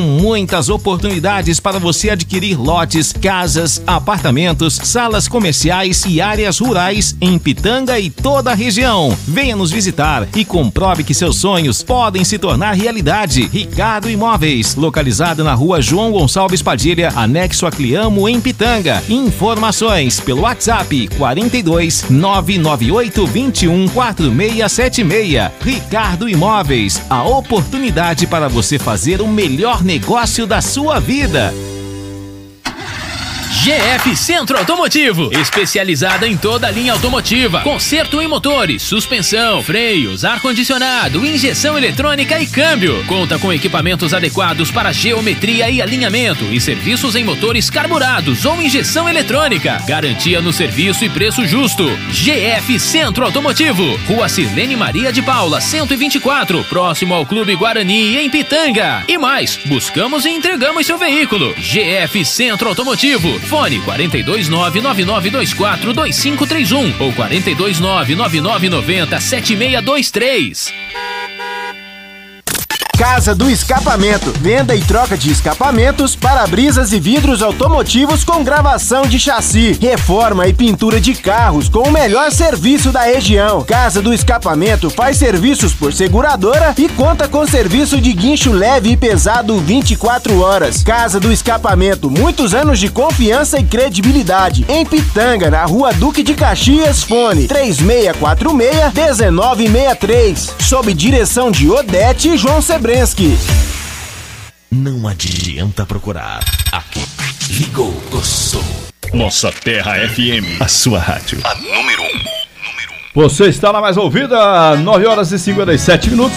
Muitas oportunidades para você adquirir lotes, casas, apartamentos, salas comerciais e áreas rurais em Pitanga e toda a região. Venha nos visitar e comprove que seus sonhos podem se tornar realidade. Ricardo Imóveis, localizado na rua João Gonçalves Padilha, anexo a Cliamo, em Pitanga. Informações pelo WhatsApp 42 998 21 4676. Ricardo Imóveis, a oportunidade para você fazer o melhor negócio da sua vida. GF Centro Automotivo, especializada em toda a linha automotiva, conserto em motores, suspensão, freios, ar-condicionado, injeção eletrônica e câmbio. Conta com equipamentos adequados para geometria e alinhamento e serviços em motores carburados ou injeção eletrônica. Garantia no serviço e preço justo. GF Centro Automotivo, Rua Sirlene Maria de Paula, 124, próximo ao Clube Guarani, em Pitanga. E mais, buscamos e entregamos seu veículo. GF Centro Automotivo. Fone 42999242531 ou 42999907623. Casa do Escapamento, venda e troca de escapamentos, para-brisas e vidros automotivos com gravação de chassi, reforma e pintura de carros com o melhor serviço da região. Casa do Escapamento faz serviços por seguradora e conta com serviço de guincho leve e pesado 24 horas. Casa do Escapamento, muitos anos de confiança e credibilidade. Em Pitanga, na Rua Duque de Caxias, fone 3646-1963, sob direção de Odete e João Sebrensky. Não adianta procurar. Aqui, ligou o som. Nossa Terra FM, a sua rádio. A número 1. Você está na mais ouvida, 9 horas e 57 minutos,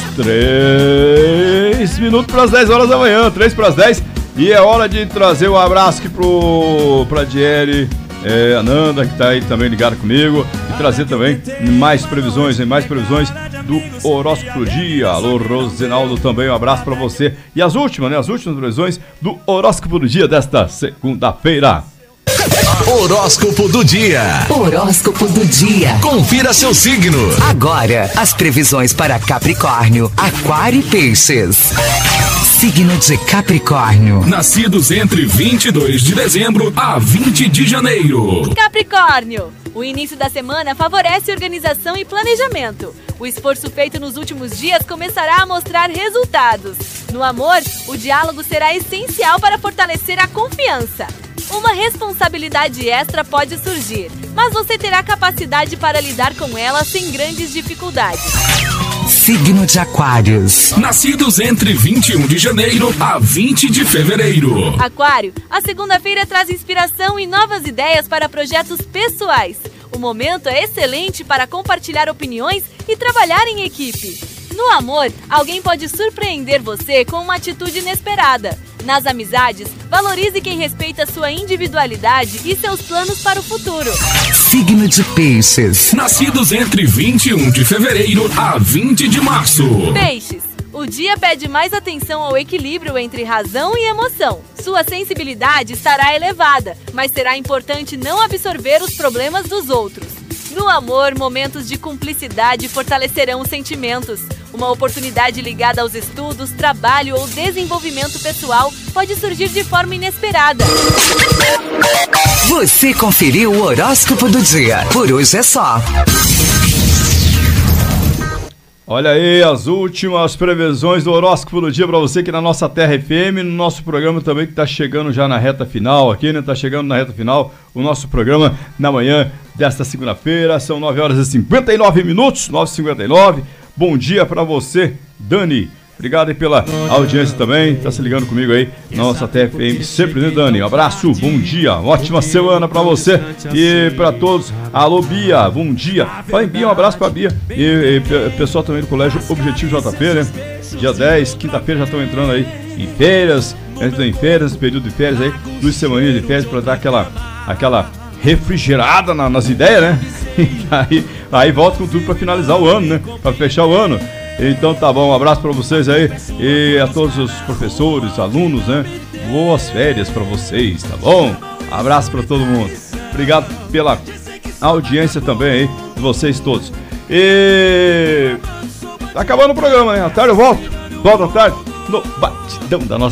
3 minutos para as 10 horas da manhã, 3 para as 10. E é hora de trazer um abraço aqui pra Diere, a Nanda, que está aí também ligada comigo, e trazer também mais previsões do horóscopo do dia. Alô, Rosenaldo, também um abraço para você. E as últimas previsões do horóscopo do dia desta segunda-feira. Horóscopo do dia. Horóscopo do dia. Confira seu signo. Agora, as previsões para Capricórnio, Aquário e Peixes. Signo de Capricórnio. Nascidos entre 22 de dezembro a 20 de janeiro. Capricórnio. O início da semana favorece organização e planejamento. O esforço feito nos últimos dias começará a mostrar resultados. No amor, o diálogo será essencial para fortalecer a confiança. Uma responsabilidade extra pode surgir, mas você terá capacidade para lidar com ela sem grandes dificuldades. Signo de Aquários. Nascidos entre 21 de janeiro a 20 de fevereiro. Aquário, a segunda-feira traz inspiração e novas ideias para projetos pessoais. O momento é excelente para compartilhar opiniões e trabalhar em equipe. No amor, alguém pode surpreender você com uma atitude inesperada. Nas amizades, valorize quem respeita sua individualidade e seus planos para o futuro. Signo de Peixes. Nascidos entre 21 de fevereiro a 20 de março. Peixes, o dia pede mais atenção ao equilíbrio entre razão e emoção. Sua sensibilidade estará elevada, mas será importante não absorver os problemas dos outros. No amor, momentos de cumplicidade fortalecerão os sentimentos. Uma oportunidade ligada aos estudos, trabalho ou desenvolvimento pessoal pode surgir de forma inesperada. Você conferiu o horóscopo do dia. Por hoje é só. Olha aí as últimas previsões do horóscopo do dia para você aqui na nossa Terra FM, no nosso programa também que está chegando já na reta final aqui, né? Está chegando na reta final o nosso programa na manhã desta segunda-feira, são 9 horas e 59 minutos, 9h59. Bom dia para você, Dani. Obrigado aí pela audiência também, tá se ligando comigo aí na nossa TFM sempre, né, Dani? Um abraço, bom dia, ótima semana pra você e pra todos. Alô, Bia, bom dia. Fala em Bia, um abraço pra Bia e pessoal também do Colégio Objetivo JP, né? Dia 10, quinta-feira já estão entrando aí em férias, entram em férias, período de férias aí, 2 semaninhas de férias pra dar aquela refrigerada nas ideias, né? E aí volta com tudo pra finalizar o ano, né? Pra fechar o ano. Então tá bom, um abraço pra vocês aí e a todos os professores, alunos, né? Boas férias pra vocês, tá bom? Abraço pra todo mundo. Obrigado pela audiência também aí de vocês todos. E tá acabando o programa, né? À tarde eu volto à tarde no Batidão da nossa